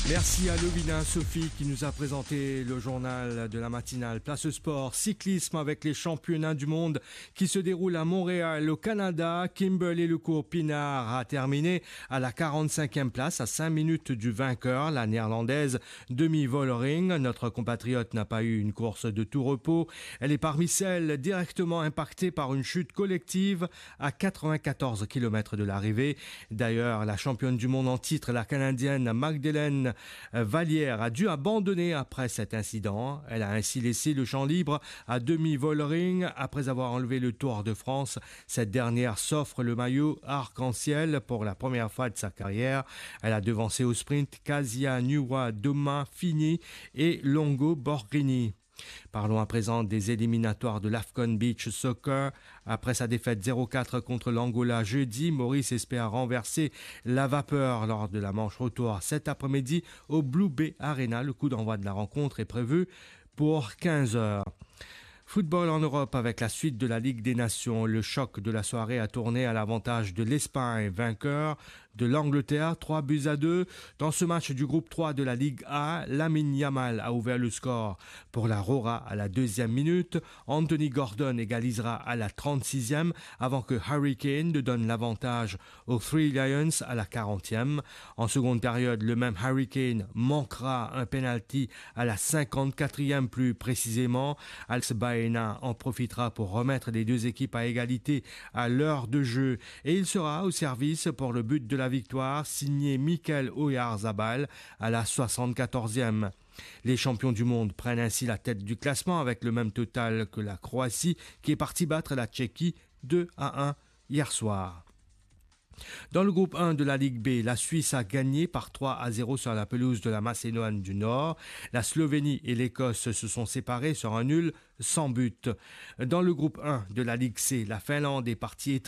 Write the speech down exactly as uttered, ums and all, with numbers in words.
Merci à Lovina Sophie qui nous a présenté le journal de la matinale. Place sport, cyclisme avec les championnats du monde qui se déroulent à Montréal, au Canada. Kimberly Lecourt-Pinard a terminé à la quarante-cinquième place, à cinq minutes du vainqueur, la néerlandaise Demi Vollering. Notre compatriote n'a pas eu une course de tout repos. Elle est parmi celles directement impactées par une chute collective à quatre-vingt-quatorze kilomètres de l'arrivée. D'ailleurs, la championne du monde en titre, la Canadienne Magdalene Vallière, a dû abandonner après cet incident. Elle a ainsi laissé le champ libre à Demi Vollering. Après avoir enlevé le Tour de France, cette dernière s'offre le maillot arc-en-ciel pour la première fois de sa carrière. Elle a devancé au sprint Kasia Nuwa Doma Fini et Longo Borghini. Parlons à présent des éliminatoires de l'Afcon Beach Soccer. Après sa défaite zéro quatre contre l'Angola jeudi, Maurice espère renverser la vapeur lors de la manche retour cet après-midi au Blue Bay Arena. Le coup d'envoi de la rencontre est prévu pour quinze heures. Football en Europe avec la suite de la Ligue des Nations. Le choc de la soirée a tourné à l'avantage de l'Espagne, vainqueur de l'Angleterre, trois buts à deux. Dans ce match du groupe trois de la Ligue A, Lamine Yamal a ouvert le score pour la Rora à la deuxième minute. Anthony Gordon égalisera à la trente-sixième avant que Harry Kane ne donne l'avantage aux Three Lions à la quarantième. En seconde période, le même Harry Kane manquera un penalty à la cinquante-quatrième plus précisément. Alex Baena en profitera pour remettre les deux équipes à égalité à l'heure de jeu et il sera au service pour le but de la victoire signé Mikel Oyarzabal à la soixante-quatorzième. Les champions du monde prennent ainsi la tête du classement avec le même total que la Croatie qui est partie battre la Tchéquie deux à un hier soir. Dans le groupe un de la Ligue B, la Suisse a gagné par trois à zéro sur la pelouse de la Macédoine du Nord. La Slovénie et l'Écosse se sont séparés sur un nul sans but. Dans le groupe un de la Ligue C, la Finlande est partie